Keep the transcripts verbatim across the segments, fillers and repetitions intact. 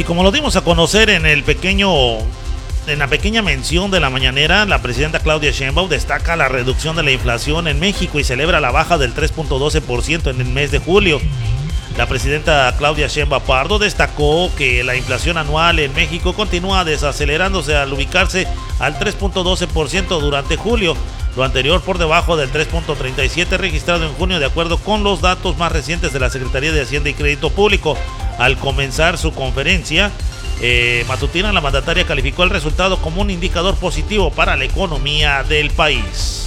Y como lo dimos a conocer en el pequeño, en la pequeña mención de la mañanera, la presidenta Claudia Sheinbaum destaca la reducción de la inflación en México y celebra la baja del tres punto doce por ciento en el mes de julio. La presidenta Claudia Sheinbaum Pardo destacó que la inflación anual en México continúa desacelerándose al ubicarse al tres punto doce por ciento durante julio, lo anterior por debajo del tres punto treinta y siete por ciento registrado en junio, de acuerdo con los datos más recientes de la Secretaría de Hacienda y Crédito Público. Al comenzar su conferencia eh, matutina, la mandataria calificó el resultado como un indicador positivo para la economía del país.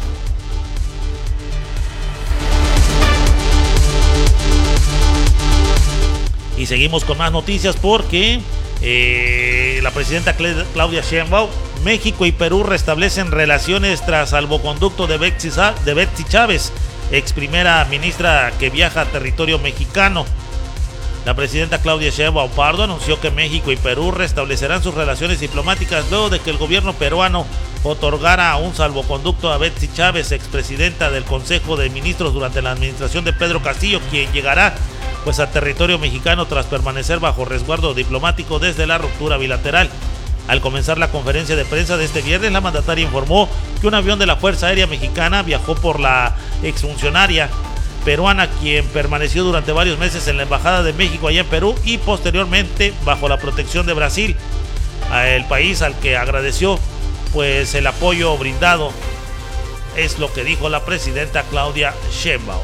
Y seguimos con más noticias porque eh, la presidenta Claudia Sheinbaum, México y Perú restablecen relaciones tras salvoconducto de Betsy, de Betsy Chávez, ex primera ministra que viaja a territorio mexicano. La presidenta Claudia Sheinbaum Pardo anunció que México y Perú restablecerán sus relaciones diplomáticas luego de que el gobierno peruano otorgara un salvoconducto a Betsy Chávez, expresidenta del Consejo de Ministros durante la administración de Pedro Castillo, quien llegará pues a territorio mexicano tras permanecer bajo resguardo diplomático desde la ruptura bilateral. Al comenzar la conferencia de prensa de este viernes, la mandataria informó que un avión de la Fuerza Aérea Mexicana viajó por la exfuncionaria peruana, quien permaneció durante varios meses en la Embajada de México allá en Perú y posteriormente bajo la protección de Brasil, el país al que agradeció pues el apoyo brindado. Es lo que dijo la presidenta Claudia Sheinbaum.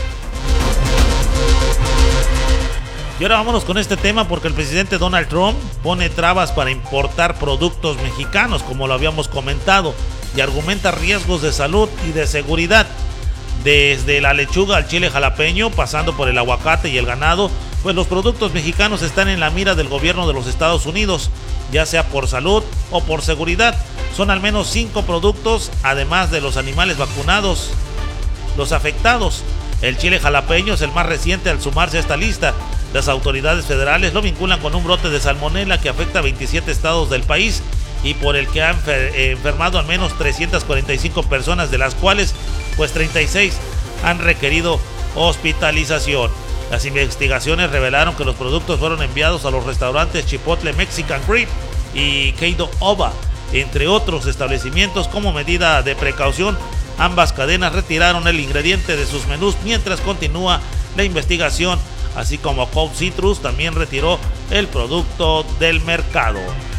Y ahora vámonos con este tema porque el presidente Donald Trump pone trabas para importar productos mexicanos, como lo habíamos comentado, y argumenta riesgos de salud y de seguridad. Desde la lechuga al chile jalapeño, pasando por el aguacate y el ganado, pues los productos mexicanos están en la mira del gobierno de los Estados Unidos, ya sea por salud o por seguridad. Son al menos cinco productos, además de los animales vacunados, los afectados. El chile jalapeño es el más reciente al sumarse a esta lista. Las autoridades federales lo vinculan con un brote de salmonela que afecta a veintisiete estados del país y por el que han enfermado al menos trescientas cuarenta y cinco personas, de las cuales pues treinta y seis han requerido hospitalización. Las investigaciones revelaron que los productos fueron enviados a los restaurantes Chipotle Mexican Grill y Keido Ova, entre otros establecimientos. Como medida de precaución, ambas cadenas retiraron el ingrediente de sus menús mientras continúa la investigación, así como Coke Citrus también retiró el producto del mercado.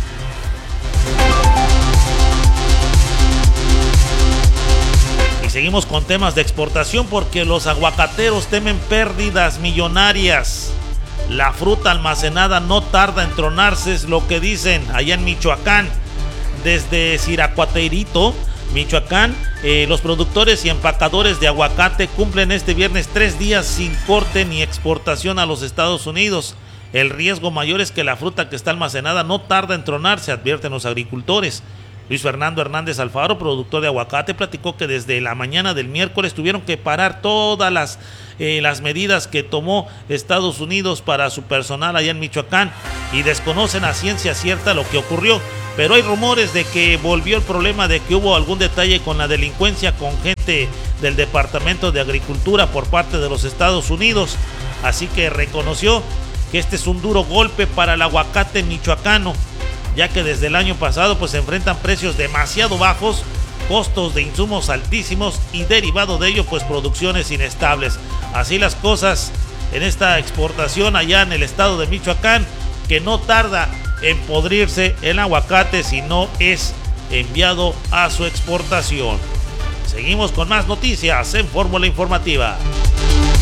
Y seguimos con temas de exportación porque los aguacateros temen pérdidas millonarias. La fruta almacenada no tarda en tronarse, es lo que dicen allá en Michoacán. Desde Siracuateirito, Michoacán, eh, los productores y empacadores de aguacate cumplen este viernes tres días sin corte ni exportación a los Estados Unidos. El riesgo mayor es que la fruta que está almacenada no tarda en tronarse, advierten los agricultores. Luis Fernando Hernández Alfaro, productor de aguacate, platicó que desde la mañana del miércoles tuvieron que parar todas las, eh, las medidas que tomó Estados Unidos para su personal allá en Michoacán y desconocen a ciencia cierta lo que ocurrió. Pero hay rumores de que volvió el problema de que hubo algún detalle con la delincuencia con gente del Departamento de Agricultura por parte de los Estados Unidos. Así que reconoció que este es un duro golpe para el aguacate michoacano, ya que desde el año pasado pues se enfrentan precios demasiado bajos, costos de insumos altísimos y derivado de ello pues producciones inestables. Así las cosas en esta exportación allá en el estado de Michoacán, que no tarda en podrirse el aguacate si no es enviado a su exportación. Seguimos con más noticias en Fórmula Informativa.